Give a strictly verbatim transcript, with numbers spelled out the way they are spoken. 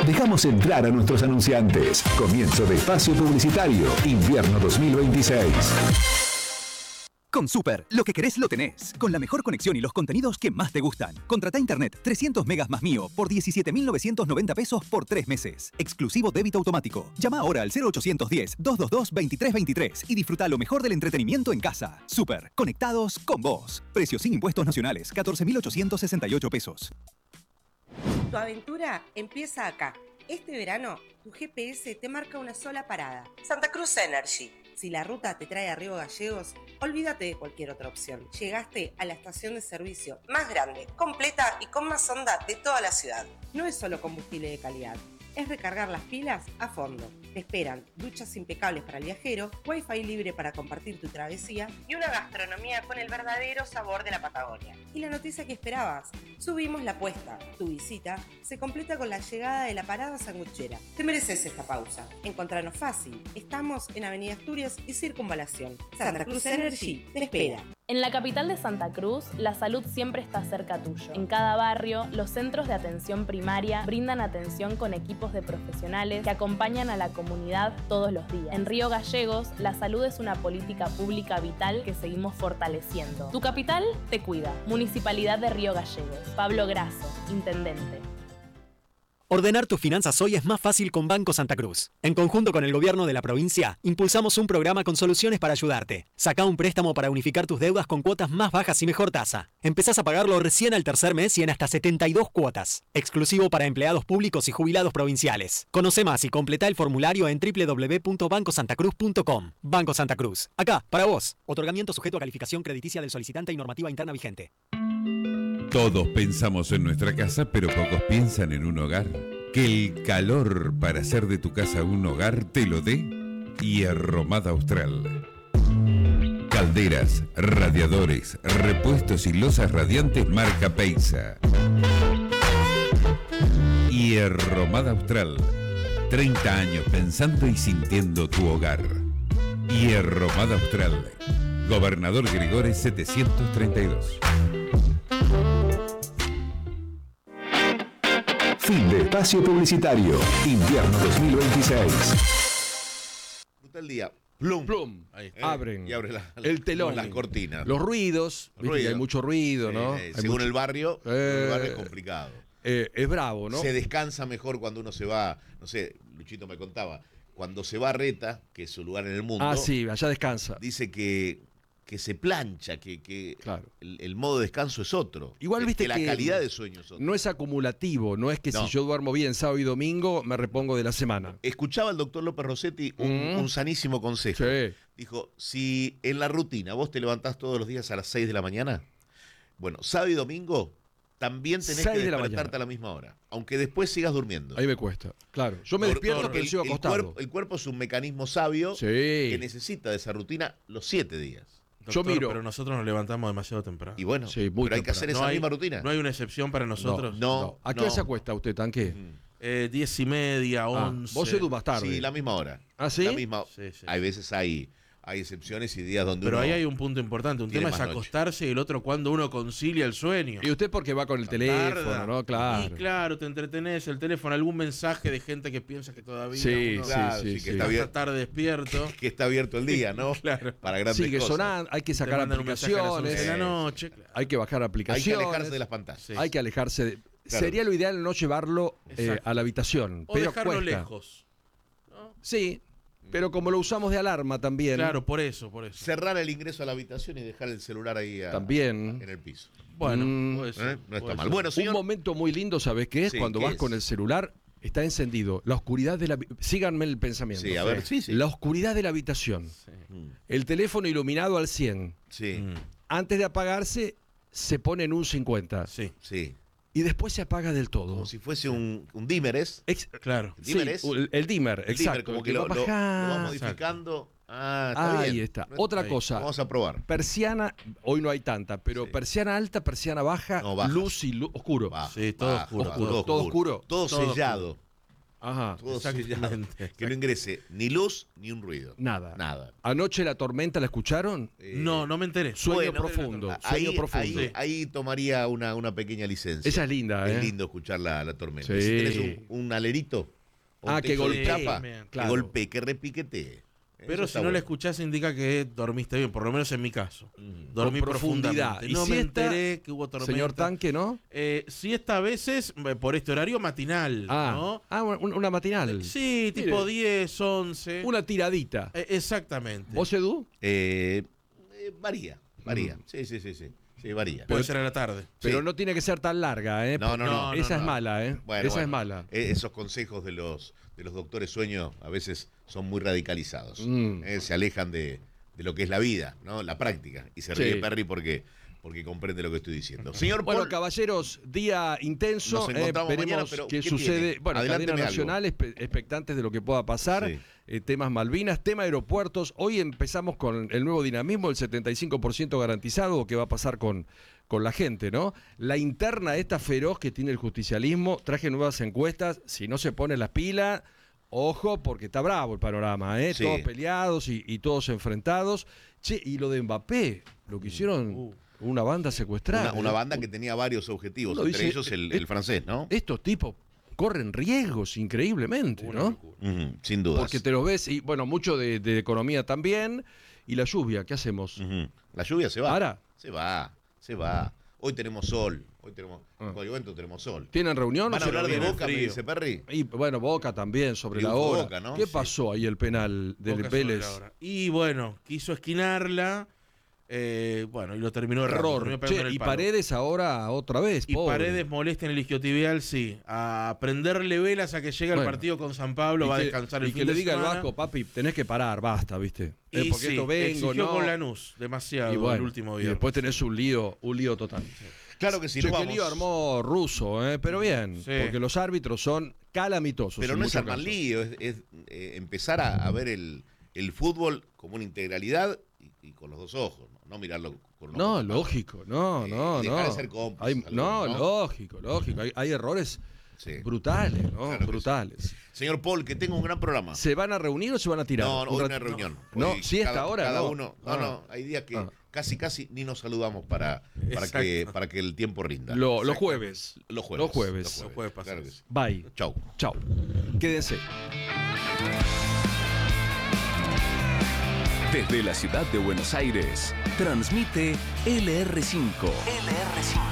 Dejamos entrar a nuestros anunciantes. Comienzo de espacio publicitario. Invierno dos mil veintiséis. Con Super, lo que querés lo tenés. Con la mejor conexión y los contenidos que más te gustan. Contrata internet trescientos megas más mío por diecisiete mil novecientos noventa pesos por tres meses. Exclusivo débito automático. Llama ahora al cero ochocientos diez, doscientos veintidós, veintitrés veintitrés y disfruta lo mejor del entretenimiento en casa. Super, conectados con vos. Precios sin impuestos nacionales, catorce mil ochocientos sesenta y ocho pesos. Tu aventura empieza acá. Este verano, tu G P S te marca una sola parada. Santa Cruz Energy. Si la ruta te trae a Río Gallegos, olvídate de cualquier otra opción. Llegaste a la estación de servicio más grande, completa y con más onda de toda la ciudad. No es solo combustible de calidad, es recargar las pilas a fondo. Te esperan duchas impecables para el viajero, wifi libre para compartir tu travesía y una gastronomía con el verdadero sabor de la Patagonia. Y la noticia que esperabas, subimos la apuesta. Tu visita se completa con la llegada de la parada sanguchera. Te mereces esta pausa. Encontranos fácil. Estamos en Avenida Asturias y Circunvalación. Santa Cruz Energy te espera. En la capital de Santa Cruz, la salud siempre está cerca tuyo. En cada barrio, los centros de atención primaria brindan atención con equipos de profesionales que acompañan a la comunidad todos los días. En Río Gallegos, la salud es una política pública vital que seguimos fortaleciendo. Tu capital te cuida. Municipalidad de Río Gallegos. Pablo Grasso, Intendente. Ordenar tus finanzas hoy es más fácil con Banco Santa Cruz. En conjunto con el gobierno de la provincia, impulsamos un programa con soluciones para ayudarte. Sacá un préstamo para unificar tus deudas con cuotas más bajas y mejor tasa. Empezás a pagarlo recién al tercer mes y en hasta setenta y dos cuotas. Exclusivo para empleados públicos y jubilados provinciales. Conoce más y completá el formulario en doble u doble u doble u punto banco santa cruz punto com. Banco Santa Cruz. Acá, para vos. Otorgamiento sujeto a calificación crediticia del solicitante y normativa interna vigente. Todos pensamos en nuestra casa, pero pocos piensan en un hogar. Que el calor para hacer de tu casa un hogar te lo dé Hierromada Austral. Calderas, radiadores, repuestos y losas radiantes marca Peisa. Hierromada Austral. treinta años pensando y sintiendo tu hogar. Hierromada Austral. Gobernador Gregores setecientos treinta y dos. Fin de espacio publicitario. Invierno dos mil veintiséis. Brutal día. Plum. Plum. Ahí, eh, Abren y abre la, el telón. Las cortinas. Los ruidos. Viste Ruido. que hay mucho ruido, Sí, ¿no? eh, Hay según mucho- el barrio, Eh, el barrio es complicado. Eh, es bravo, ¿no? Se descansa mejor cuando uno se va, no sé, Luchito me contaba, cuando se va a Reta, que es su lugar en el mundo. Ah, sí, allá descansa. Dice que, que se plancha, que, que Claro. el, el modo de descanso es otro. Igual que, viste que la que calidad de sueño es otra. No es acumulativo, no es que No. si yo duermo bien sábado y domingo, me repongo de la semana. Escuchaba al doctor López Rossetti un, Mm. un sanísimo consejo. Sí. Dijo, si en la rutina vos te levantás todos los días a las seis de la mañana, bueno, sábado y domingo también tenés seis que de la despertarte mañana. a la misma hora, aunque después sigas durmiendo. Ahí me cuesta. Claro. Yo me Por- despierto porque pero el, sigo el acostado. cuerpo, el cuerpo es un mecanismo sabio Sí. que necesita de esa rutina los siete días. Yo miro. Pero nosotros nos levantamos demasiado temprano. Y bueno, Sí, muy pero hay que temprano. hacer esa no hay, misma rutina. No hay una excepción para nosotros. No. No. ¿A qué hora no. se acuesta usted, Tanque? Mm. Eh, diez y media, Ah, once. vos Edu más tarde. Sí, la misma hora. ¿Ah, sí? La misma. Sí, sí. Hay veces hay, hay excepciones y días donde Pero uno ahí hay un punto importante. Un tiene tema es más noche. acostarse y el otro cuando uno concilia el sueño. Y usted porque va con el teléfono, Tarda. ¿no? Claro. Y claro, te entretenés, el teléfono, algún mensaje de gente que piensa que todavía Sí, uno sí, Claro, sí, sí, sí. que está está bien. tarde despierto. que está abierto el día, ¿no? Claro. Para grandes Sigue cosas. sonando, hay que Te sacar mandan un mensaje a las once aplicaciones, de la noche. claro. hay que bajar Hay que aplicaciones. alejarse de las pantallas. Sí. Hay que alejarse de... Claro. Sería lo ideal no llevarlo eh, Exacto. a la habitación, O pero dejarlo cuesta. lejos. ¿no? Sí, pero como lo usamos de alarma también, Claro, por eso, por eso. Cerrar el ingreso a la habitación y dejar el celular ahí a- También. en el piso. Bueno, Mm, puede ser, ¿eh? No está puede mal. ser. Bueno, un señor. momento muy lindo, ¿sabes qué es? Sí, Cuando ¿qué vas es? con el celular, está encendido. La oscuridad de la... habi- Síganme el pensamiento. Sí, a ver, sí, sí. La oscuridad de la habitación. Mm, El teléfono iluminado al cien. Sí, Mm, Antes de apagarse, se pone en un cincuenta. sí, sí. Y después se apaga del todo. Como si fuese un, un dimmer, ¿es? Ex- claro. El sí, dimmer es. el, el dimmer, El dimmer, exacto. como el que va lo, lo- lo bajando. va modificando. Ah, está Ahí bien. está. No Otra ahí. cosa. Vamos a probar. Persiana, hoy no hay tanta, pero Sí. persiana alta, persiana baja, No, baja. luz y lu- oscuro. Baja, Sí, todo baja, oscuro, baja, todo- todo oscuro. Todo Todo sellado. Ajá, todo exactamente. sellado, que no ingrese ni luz ni un ruido. Nada. Nada. Anoche la tormenta, ¿la escucharon? Eh, No, no me enteré. Sueño bueno, profundo, Ahí, sueño profundo. ahí, ahí tomaría una, una pequeña licencia. Esa es linda, ¿eh? Es lindo escuchar la, la tormenta. Sí. Si tenés un, un alerito, o Ah, un que techo de golpee, chapa, claro. que golpee, que repiquetee. Pero Eso si está no la bueno. escuchás indica que dormiste bien, por lo menos en mi caso. Dormí Con profundidad. profundamente. ¿Y No si me esta, enteré que hubo tormenta. Señor Tanque, ¿no? Eh, siesta a veces eh, por este horario matinal, Ah, ¿no? ah un- una matinal. Sí, Mire. tipo diez, once. Una tiradita. Eh, exactamente. ¿Vos, Edu? Eh, eh, varía, varía. Mm. Sí, sí, sí, sí. Sí, varía. Puede ser a la tarde. Pero Sí. no tiene que ser tan larga, ¿eh? No, no, no. Esa no, es no. mala, ¿eh? Bueno, Esa bueno, es mala. eh, esos consejos de los, de los doctores sueño a veces son muy radicalizados. Mm. Eh, se alejan de, de lo que es la vida, ¿no? La práctica. Y se Sí. ríe Perry porque, porque comprende lo que estoy diciendo. Señor Bueno, Paul, caballeros, día intenso. Nos eh, encontramos veremos mañana, pero qué ¿qué sucede. tiene? Bueno, Adelánteme cadena algo. nacional, espe- expectantes de lo que pueda pasar. Sí. Eh, temas Malvinas, tema aeropuertos. Hoy empezamos con el nuevo dinamismo, el setenta y cinco por ciento garantizado. ¿Qué va a pasar con, con la gente, no? La interna esta feroz que tiene el justicialismo. Traje nuevas encuestas. Si no se pone las pilas, ojo, porque está bravo el panorama, ¿eh? Sí. Todos peleados y, y todos enfrentados. Che, y lo de Mbappé, lo que hicieron Uh. una banda secuestrada. una, una banda que tenía varios objetivos, Uno entre dice, ellos el, eh, el francés, ¿no? Estos tipos corren riesgos increíblemente, Una ¿no? locura. Ujú, sin dudas. Porque te los ves, y bueno, mucho de, de economía también, y la lluvia, ¿qué hacemos? Ujú. La lluvia se va. ¿Para? Se va, se va. Hoy tenemos sol. Hoy tenemos. Ah. En cualquier momento tenemos sol. ¿Tienen reunión? Van a o se hablar de reúnen? Boca, me frío. dice Perry. Y bueno, Boca también, sobre la Triunfo hora. Boca, ¿no? ¿Qué Sí. pasó ahí el penal del Boca sobre Vélez? la hora. Y bueno, quiso esquinarla. eh, bueno, y lo terminó errando, Error. terminó pegando Che, en el y palo. Paredes ahora otra vez. Y pobre. Paredes molesta en el isquiotibial, sí. A prenderle velas a que llegue Bueno. el partido con San Pablo, Y va a que- descansar el Y fin que le de diga al semana. Vasco, papi, tenés que parar, basta, ¿viste? Eh, Y porque sí, esto vengo, exigió no. con Lanús demasiado Y bueno, el último y día. después tenés un lío, un lío total. Claro que sí, Che, nos qué vamos. lío armó Russo, ¿eh? Pero bien, Sí. porque los árbitros son calamitosos. Pero en no es muchos armar casos. lío, es, es, eh, empezar a, a ver el, el fútbol como una integralidad y, y con los dos ojos, no, no mirarlo con unos No, ojos. lógico, no, Eh, no, y dejar no. de ser cómplices, Hay- algunos, no, ¿no? lógico, lógico. Hay, hay errores Sí. brutales, ¿no? Claro que brutales. Señor Paul, que tenga un gran programa. ¿Se van a reunir o se van a tirar? No, no, Un hoy rat- no hay reunión. No, Hoy si esta cada- hora Cada no. uno. No, Ah. no, hay días que Ah. casi, casi ni nos saludamos para, para, que, Exacto. para que el tiempo rinda. Lo- los jueves. Los jueves. Los jueves. Los jueves Claro pasados. que sí. Bye. Chau. Chao. Quédense. Desde la ciudad de Buenos Aires, transmite L R cinco. L R cinco.